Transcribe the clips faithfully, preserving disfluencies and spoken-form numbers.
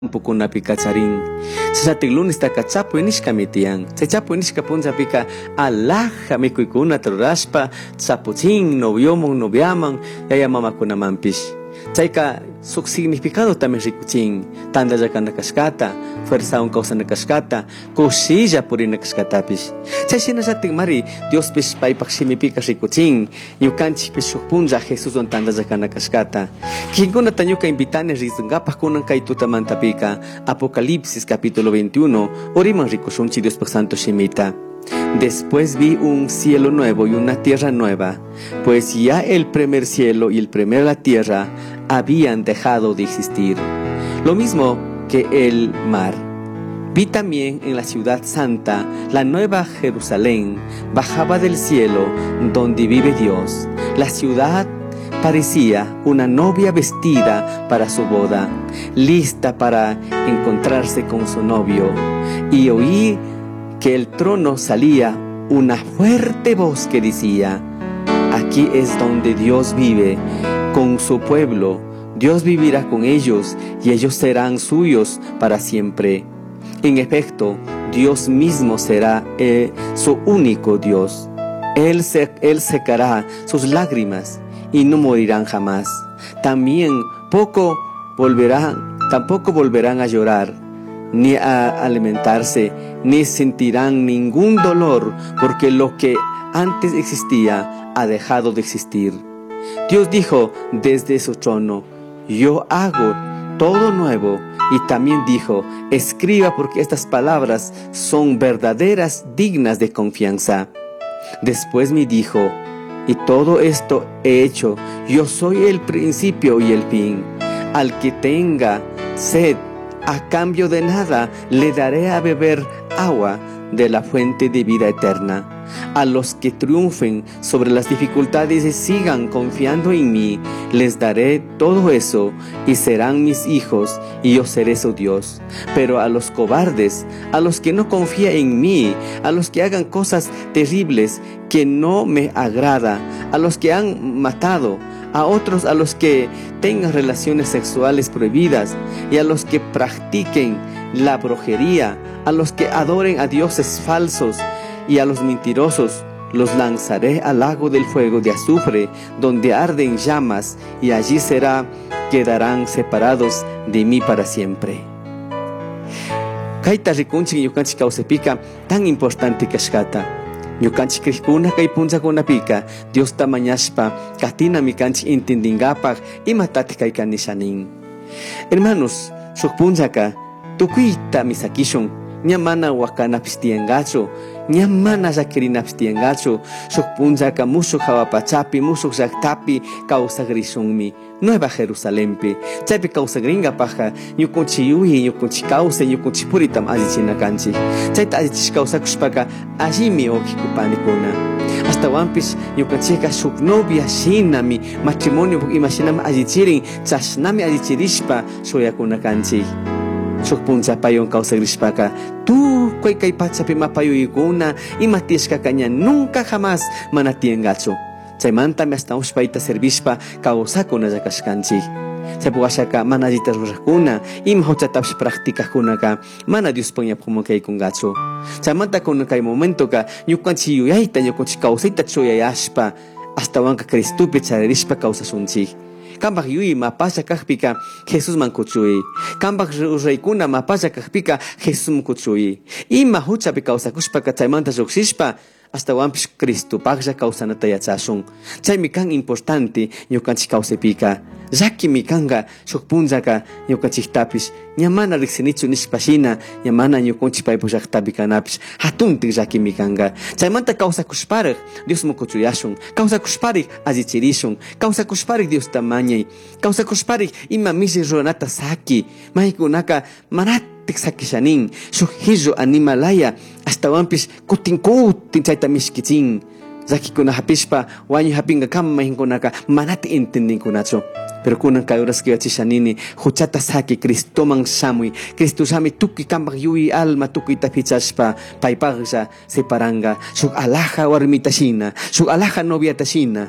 Pukuna pika charin. Sa tiglunis ta kachapo inishka mitian. Sa chapo inishka punza pika alaja mikuikuna truraspa chapuchin noviomon noviaman yaya mama kuna mampis. Chayka su significado también rikuchin. Tanda yakana kaskata, fuerza un causa na kaskata, kusilla purina kaskatapis. Chayshina sa tigmari Dios pis paipakshimi pika rikuchin. Yukanchi pis punza Jesús on tanda yakana kaskata. Kinguna tanyuka invitane rizungapa kunan kay tutamanta pika. Apocalipsis capítulo veintiuno. Oriman rikushunchi Dios pa santo shimita. Después vi un cielo nuevo y una tierra nueva, pues ya el primer cielo y el primer la tierra habían dejado de existir, lo mismo que el mar. Vi también en la ciudad santa, la nueva Jerusalén, bajaba del cielo donde vive Dios. La ciudad parecía una novia vestida para su boda, lista para encontrarse con su novio. Y oí que el trono salía una fuerte voz que decía: aquí es donde Dios vive con su pueblo. Dios vivirá con ellos y ellos serán suyos para siempre. En efecto, Dios mismo será eh, su único Dios. Él, se, él secará sus lágrimas y no morirán jamás. También poco volverán, tampoco volverán a llorar, ni a alimentarse, ni sentirán ningún dolor, porque lo que antes existía ha dejado de existir. Dios dijo desde su trono: yo hago todo nuevo. Y también dijo: escriba, porque estas palabras son verdaderas, dignas de confianza. Después me dijo: y todo esto he hecho. Yo soy el principio y el fin. Al que tenga sed, a cambio de nada le daré a beber agua de la fuente de vida eterna. A los que triunfen sobre las dificultades y sigan confiando en mí, les daré todo eso y serán mis hijos y yo seré su Dios. Pero a los cobardes, a los que no confían en mí, a los que hagan cosas terribles que no me agrada, a los que han matado, a otros, a los que tengan relaciones sexuales prohibidas y a los que practiquen la brujería, a los que adoren a dioses falsos y a los mentirosos, los lanzaré al lago del fuego de azufre, donde arden llamas, y allí será, quedarán separados de mí para siempre. Kaita rikunchik yukanchik kawsaypika tan importante kashkata. Ñukanchik krikuna kay punchakunapika Dios tamañashpa katina mikanchik intendingapaq imatati kaykan nishanin. Hermanos, shuk punchaka tukuyta misakishun, ña mana wakanapis tiyangachu, ña mana llakirinapis tiyangachu. Shuk punchaka mushuk hawapachapi, mushuk llaqtapi kawsagrisunmi, Nueva Jerusalempi. Chaypi kawsagringapaqa ñukunchik yuyi, ñukunchik kawsay, ñukunchik puritam allichina kanchik. Chayta allichish kawsakushpaqa allimi oqikupanikuna. Ashtawanpish ñukanchikqa shuk novia shinami, matrimonio imashinami allichirin, chashnami allichirishpa shuyakuna kanchik. Shuk punchapayon kawsagrishpaqa tukuy kay pachapi mapayuykuna imatishkaqa ña nunca jamás mana tiyangachu. Chaymantami hasta ushpayta servishpa kawsakuna kashkanchik. Chaypuwashaka mana allita rurakuna, ima huchatapish practicakunaqa mana Diospa ñapumunkaykungachu. Chaymanta kunan kay momentoqa ñukanchik yuyayta, ñukanchik kawsayta chuyayashpa ashtawanqa Cristupi charirishpa kawsashunchik. Kambaq yuyi mapasha kaqpika Jesús man kuchuy. Kambaq raykuna mapasha kaqpika Jesús man kuchuy. Ima huchapi kawsakushpaka chaymanta lluqshishpa ashtawanpish Cristupaqlla kawsanata yachashun. Chaymi kan importante ñukanchik kawsaypika. Llakimi kanga shuk punchaqa ñukanchiktapish ña mana riqsinichu nishpashina, ña mana ñukunchik paypuk llaqtapi kanapish hatuntik llakimi kanga. Chaymanta kawsakushparaq Dios mukuchuyashun, kawsakushparaq allichirishun, kawsakushparaq Dios tamañay, kawsakushparaq ima mishi ruranata saki, maykunaka manatik sakishanin, shuk hillu animalaya ashtawanpish kutin kutin chayta mishkichin. Zakikuna hapishpa wañu hapinga kama mayinkunaka manati entendinkunachu. Pero kunan kay oras kayachishanini huchata saki Cristoman shamuy, Cristo shami tukuy kambaq yuyi alma tukuyta fichashpa paypaqlla separanga shuk alaja warmita shina, shuk alaja noviata shina,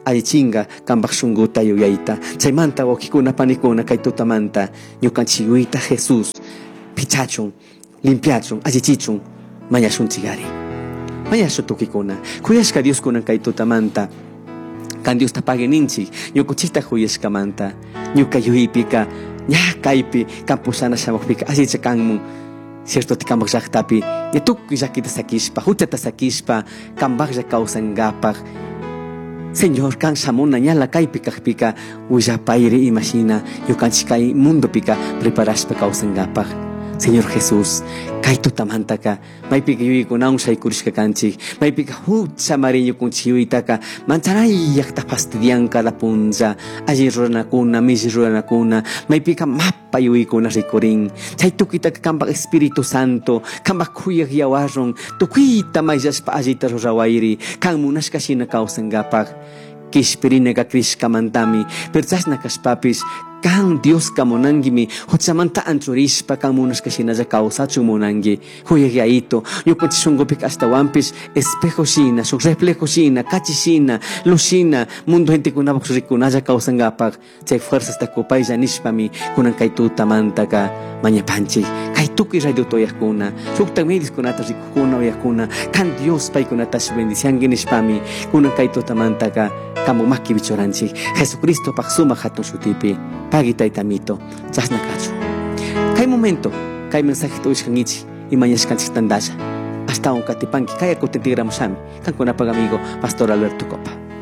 ayichinga kambak shunguta yuyaita chaymanta wakikuna panikuna kay tutamanta ñukanchik yuyita Jesús pichachun limpiachun ayichichun mañashunchigari mañashu tukikuna kuyashka Dios kunan kay tutamanta kan Dios tapage ninchik ñukuchikta kuyashkamanta ñuka yuyipika ña kaypi kampusana shamukpika ayicha kanmun cierto ti kambak llaqtapi ña tukuy llakita sakishpa huchata sakishpa kambaklla kawsankapak Señor, kan samuna ñala kaypi kaqpika willapayri imashina ñukanchik kay mundopika preparashpa kawsankapak Señor Jesús, kay tutamantaka maypika yuyaykunawan shaykurishka kanchik maypika hucha mariñukunchik yuyaytaka mantarayllaqta fastidianka la punlla alli ruranakuna mishi ruranakuna maypika mapa yuyaykuna rikurin chay tukitaka kanpak Espíritu Santo kanpak kuyaq yawarrun tukuyta mayllashpa allita rurawayri kan munashka shina kawsankapak kishpirinaka krishkamantami pero chashna kashpapis kan Dios kamunangimi huchamanta anchurishpa kan munashka shinalla kawsachu munangi huyayayito ñukanchik shunqupika ashtawanpis espejo shina shuk reflejo shina kachi shina luz shina mundo gentekunapak rikunalla kawsankapak chay fuerzasta kupaylla nishpami kunan kay tutamantaka mañapanchik kay tukuy radio toyaqkuna shukta medioskunata rikukuna uyaqkuna kan Dios paykunatash bendicianki nishpami kunan kay tutamantaka kamu maki bichoranchik Jesucristo pak sumaq hatun shutipi pagi taytamito chasna kachu kay momento kay mensaje tuishkankichik imañashkanchik tandalla hasta un katipanki kay akutentigramushami kankunapag amigo Pastor Alberto Copa.